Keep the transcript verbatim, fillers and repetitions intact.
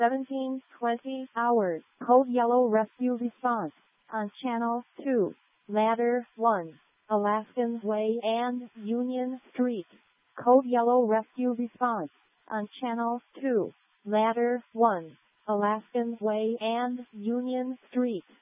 seventeen twenty hours. Code Yellow Rescue Response on Channel two. Ladder one. Alaskan Way and Union Street. Code Yellow Rescue Response on Channel two. Ladder one. Alaskan Way and Union Street.